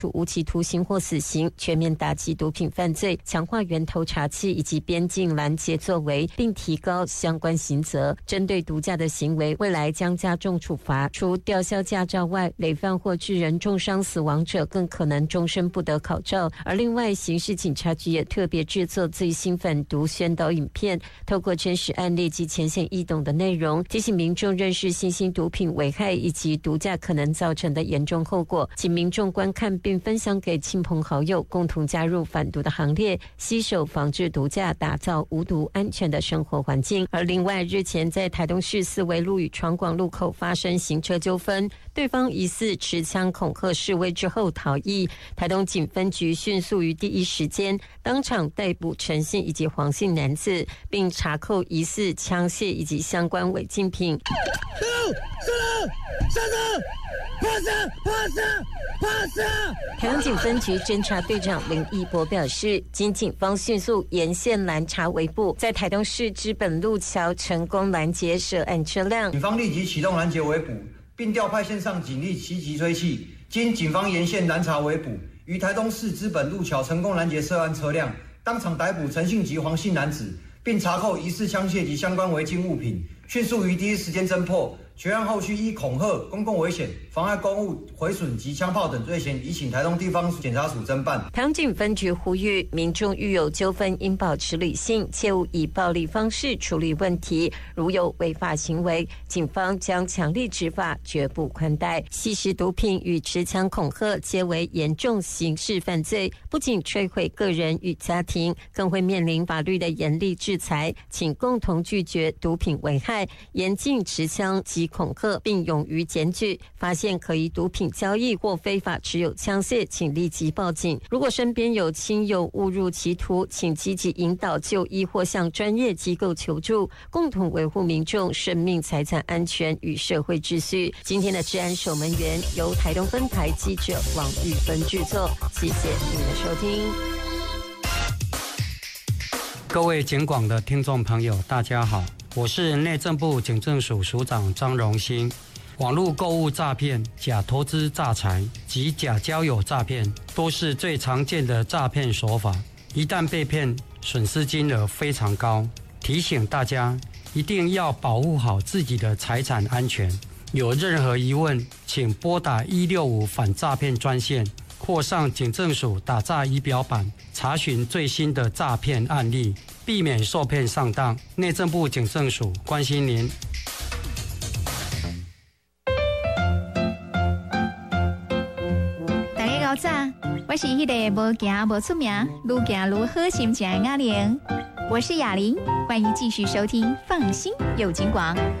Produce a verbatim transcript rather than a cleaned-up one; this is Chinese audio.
处无期徒刑或死刑，全面打击毒品犯罪，强化源头查缉以及边境拦截作为，并提高相关刑责。针对毒驾的行为，未来将加重处罚，除吊销驾照外，累犯或致人重伤死亡者更可能终身不得考照。而另外，刑事警察局也特别制作最新反毒宣导影片，透过真实案例及浅显易懂的内容，提醒民众认识新兴毒品危害以及毒驾可能造成的严重后果，请民众观看并分享给亲朋好友，共同加入反毒的行列，携手防治毒驾，打造无毒安全的生活环境。而另外，日前在台东市四维路与闯广路口发生行车纠纷，对方疑似持枪恐吓示威之后逃逸，台东警分局迅速于第一时间当场逮捕陈姓以及黄姓男子，并查扣疑似枪械以及相关违禁品。台东警分局侦查队长林义博表示，经警方迅速沿线拦查围捕，在台东市知本路桥成功拦截涉案车辆。 警方立即启动拦截围捕，并调派线上警力齐击追缉。经警方沿线拦查围捕，于台东市知本路桥成功拦截涉案车辆，当场逮捕陈姓及黄姓男子，并查扣疑似枪械及相关违禁物品，迅速于第一时间侦破。全案后续依恐吓、公共危险、妨碍公务、毁损及枪炮等罪嫌，移请台东地方检察署侦办。 台东警分局呼吁民众遇有纠纷，应保持理性，切勿以暴力方式处理问题。如有违法行为，警方将强力执法，绝不宽待。吸食毒品与持枪恐吓皆为严重刑事犯罪，不仅摧毁个人与家庭，更会面临法律的严厉制裁。请共同拒绝毒品危害，严禁持枪及恐吓，并勇于检举，发现可疑毒品交易或非法持有枪械，请立即报警。如果身边有亲友误入歧途，请积极引导就医或向专业机构求助，共同维护民众生命财产安全与社会秩序。今天的治安守门员由台东分台记者王玉芬制作，谢谢您的收听。 各位警广的听众朋友，大家好，我是内政部警政署署长张荣兴。网络购物诈骗、假投资诈财及假交友诈骗都是最常见的诈骗手法，一旦被骗，损失金额非常高。提醒大家一定要保护好自己的财产安全。有任何疑问，请拨打一六五反诈骗专线，或上警政署打诈仪表板查询最新的诈骗案例，避免受骗上当。内政部警政署关心您。 大家好早，我是迄个无行无出名，愈行愈好心情的雅玲。我是雅玲，欢迎继续收听《放心有金广》。